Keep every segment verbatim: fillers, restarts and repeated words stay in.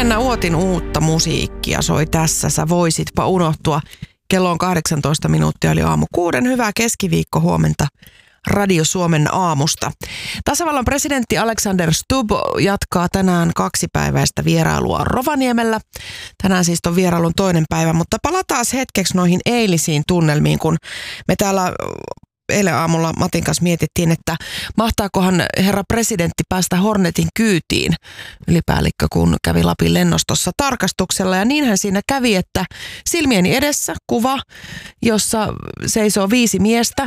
Henna Uotin uutta musiikkia soi tässä. Sä voisitpa unohtua. Kello on kahdeksantoista minuuttia, eli aamu kuuden. Hyvää keskiviikko huomenta Radio Suomen aamusta. Tasavallan presidentti Alexander Stubb jatkaa tänään kaksipäiväistä vierailua Rovaniemellä. Tänään siis on vierailun toinen päivä, mutta palataan hetkeksi noihin eilisiin tunnelmiin, kun me täällä eilen aamulla Matin kanssa mietittiin, että mahtaakohan herra presidentti päästä Hornetin kyytiin, ylipäällikkö, kun kävi Lapin lennostossa tarkastuksella. Ja niinhän siinä kävi, että silmieni edessä kuva, jossa seisoo viisi miestä.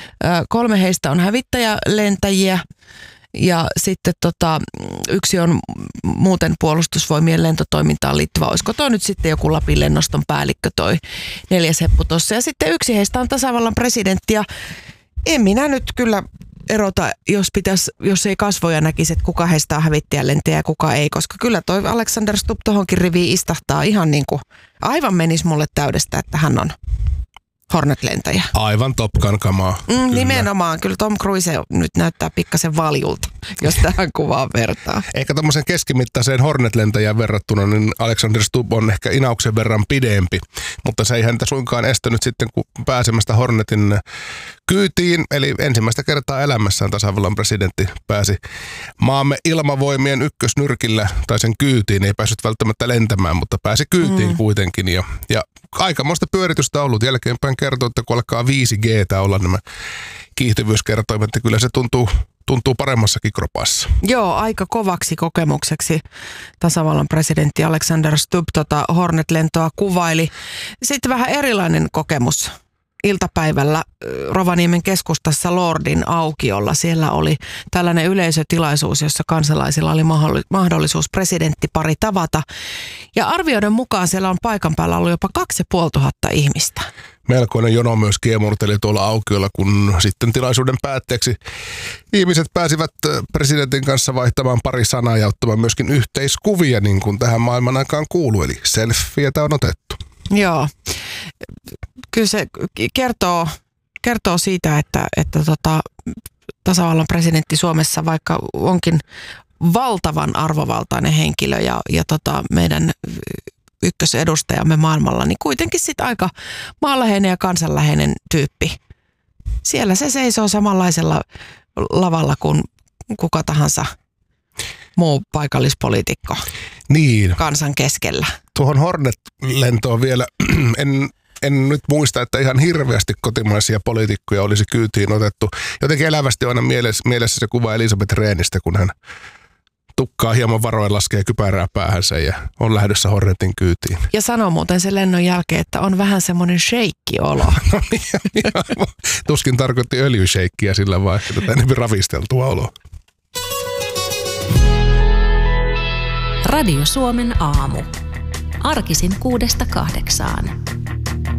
Kolme heistä on hävittäjälentäjiä ja sitten tota, yksi on muuten puolustusvoimien lentotoimintaan liittyvä. Olisiko toi nyt sitten joku Lapin lennoston päällikkö, toi neljäs heppu tossa. Ja sitten yksi heistä on tasavallan presidentti ja en minä nyt kyllä erota, jos, pitäisi, jos ei kasvoja näkisi, että kuka heistä on hävittäjälentäjä ja kuka ei. Koska kyllä toi Alexander Stubb tohonkin riviin istahtaa ihan niin kuin aivan menisi mulle täydestä, että hän on Hornet-lentäjä. Aivan Top Gun kamaa. Mm, kyllä. Nimenomaan. Kyllä Tom Cruise nyt näyttää pikkasen valjulta, jos tähän kuvaan vertaa. Ehkä tämmöisen keskimittaiseen Hornet-lentäjään verrattuna, niin Alexander Stubb on ehkä inauksen verran pidempi. Mutta se ei häntä suinkaan estänyt sitten, kun pääsemästä Hornetin kyytiin. Eli ensimmäistä kertaa elämässään tasavallan presidentti pääsi maamme ilmavoimien ykkösnyrkillä, tai sen kyytiin. Ei päässyt välttämättä lentämään, mutta pääsi kyytiin mm. kuitenkin. Ja, ja aikamoista pyöritystä ollut. Jälkeenpäin kertoo, että kun alkaa viisi G:tä olla nämä kiihtyvyyskertoimet, että kyllä se tuntuu, tuntuu paremmassakin kropassa. Joo, aika kovaksi kokemukseksi tasavallan presidentti Alexander Stubb tota Hornet-lentoa kuvaili. Sitten vähän erilainen kokemus iltapäivällä Rovaniemen keskustassa Lordin aukiolla. Siellä oli tällainen yleisötilaisuus, jossa kansalaisilla oli mahdollisuus presidenttipari tavata. Ja arvioiden mukaan siellä on paikan päällä ollut jopa kaksi ja puoli tuhatta ihmistä. Melkoinen jono myös kiemurteli tuolla aukiolla, kun sitten tilaisuuden päätteeksi ihmiset pääsivät presidentin kanssa vaihtamaan pari sanaa ja ottamaan myöskin yhteiskuvia, niin kuin tähän maailman aikaan kuuluu. Eli selfietä on otettu. Joo. Kyllä se kertoo, kertoo siitä, että, että tota, tasavallan presidentti Suomessa, vaikka onkin valtavan arvovaltainen henkilö ja, ja tota, meidän ykkösedustajamme maailmalla, niin kuitenkin sitten aika maanläheinen ja kansanläheinen tyyppi. Siellä se seisoo samanlaisella lavalla kuin kuka tahansa muu paikallispoliitikko niin. Kansan keskellä. Tuohon Hornet-lentoon vielä en... En nyt muista, että ihan hirveästi kotimaisia poliitikkoja olisi kyytiin otettu. Jotenkin elävästi on aina mielessä, mielessä se kuva Elisabeth Rehnistä, kun hän tukkaa hieman varoen, laskee kypärää päähänsä ja on lähdössä Hornetin kyytiin. Ja sanoo muuten sen lennon jälkeen, että on vähän semmoinen sheikki-olo. No niin, niin, tuskin tarkoitti öljysheikkiä sillä vaiheella, tai enemmän ravisteltua oloa. Radio Suomen aamu. Arkisin kuudesta kahdeksaan.